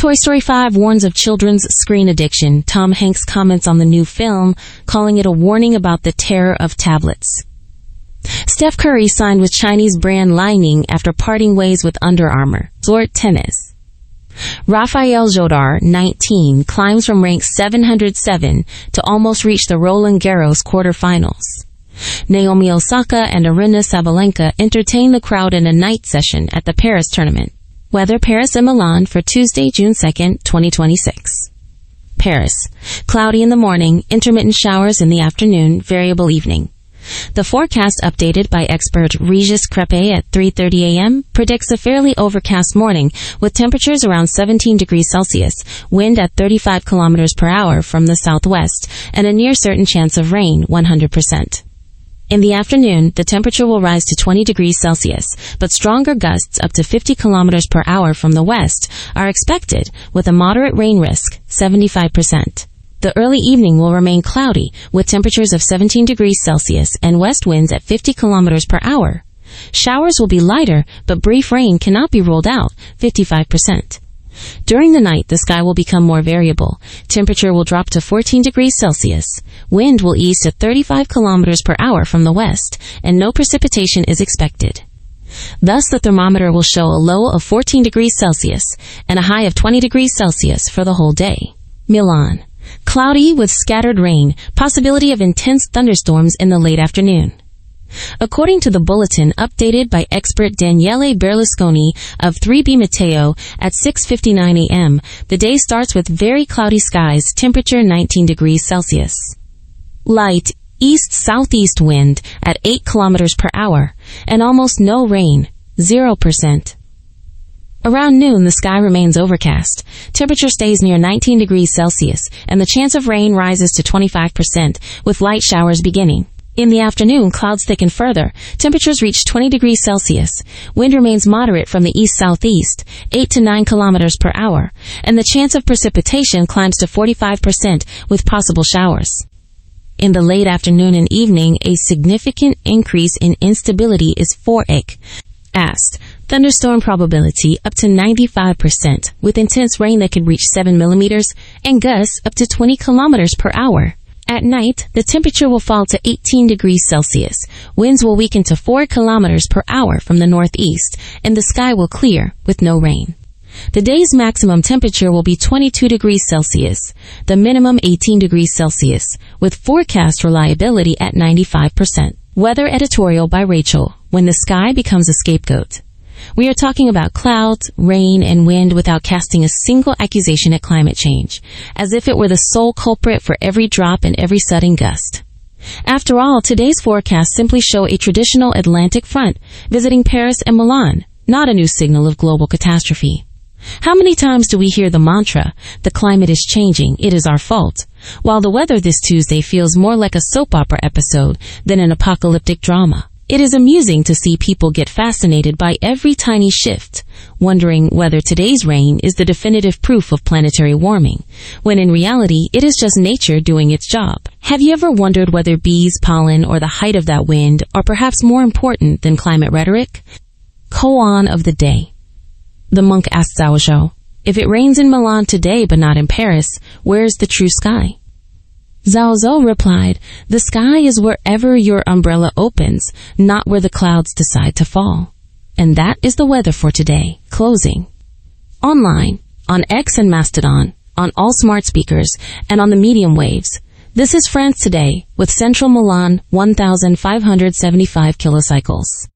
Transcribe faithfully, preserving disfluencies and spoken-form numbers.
Toy Story five warns of children's screen addiction. Tom Hanks comments on the new film, calling it a warning about the terror of tablets. Steph Curry signed with Chinese brand Li-Ning after parting ways with Under Armour. Resort tennis. Rafael Jodar, nineteen, climbs from rank seven hundred seven to almost reach the Roland Garros quarterfinals. Naomi Osaka and Aryna Sabalenka entertain the crowd in a night session at the Paris tournament. Weather: Paris and Milan for Tuesday, June second, twenty twenty-six. Paris. Cloudy in the morning, intermittent showers in the afternoon, variable evening. The forecast, updated by expert Regis Crepe at three thirty a.m., predicts a fairly overcast morning with temperatures around seventeen degrees Celsius, wind at thirty-five kilometers per hour from the southwest, and a near certain chance of rain, one hundred percent. In the afternoon, the temperature will rise to twenty degrees Celsius, but stronger gusts up to fifty kilometers per hour from the west are expected, with a moderate rain risk, seventy-five percent. The early evening will remain cloudy, with temperatures of seventeen degrees Celsius and west winds at fifty kilometers per hour. Showers will be lighter, but brief rain cannot be ruled out, fifty-five percent. During the night, the sky will become more variable. Temperature will drop to fourteen degrees Celsius. Wind will ease to thirty-five kilometers per hour from the west, and no precipitation is expected. Thus, the thermometer will show a low of fourteen degrees Celsius and a high of twenty degrees Celsius for the whole day. Milan. Cloudy with scattered rain, possibility of intense thunderstorms in the late afternoon. According to the bulletin updated by expert Daniele Berlusconi of three B Meteo at six fifty-nine a.m., the day starts with very cloudy skies, temperature nineteen degrees Celsius. Light east-southeast wind at eight kilometers per hour, and almost no rain, zero percent. Around noon, the sky remains overcast. Temperature stays near nineteen degrees Celsius, and the chance of rain rises to twenty-five percent, with light showers beginning. In the afternoon, clouds thicken further. Temperatures reach twenty degrees Celsius. Wind remains moderate from the east-southeast, eight to nine kilometers per hour, and the chance of precipitation climbs to forty-five percent with possible showers. In the late afternoon and evening, a significant increase in instability is forecast. Thunderstorm probability up to ninety-five percent, with intense rain that could reach seven millimeters and gusts up to twenty kilometers per hour. At night, the temperature will fall to eighteen degrees Celsius. Winds will weaken to four kilometers per hour from the northeast, and the sky will clear with no rain. The day's maximum temperature will be twenty-two degrees Celsius, the minimum eighteen degrees Celsius, with forecast reliability at ninety-five percent. Weather editorial by Rachel, When the Sky Becomes a Scapegoat. We are talking about clouds, rain, and wind without casting a single accusation at climate change, as if it were the sole culprit for every drop and every sudden gust. After all, today's forecasts simply show a traditional Atlantic front visiting Paris and Milan, not a new signal of global catastrophe. How many times do we hear the mantra, the climate is changing, it is our fault, while the weather this Tuesday feels more like a soap opera episode than an apocalyptic drama? It is amusing to see people get fascinated by every tiny shift, wondering whether today's rain is the definitive proof of planetary warming, when in reality it is just nature doing its job. Have you ever wondered whether bees, pollen, or the height of that wind are perhaps more important than climate rhetoric? Koan of the day. The monk asked Zhao Zhou, if it rains in Milan today but not in Paris, where is the true sky? Zhao Zhou replied, the sky is wherever your umbrella opens, not where the clouds decide to fall. And that is the weather for today. Closing. Online, on X and Mastodon, on all smart speakers, and on the medium waves. This is France Today, with Central Milan one thousand five hundred seventy-five kilocycles.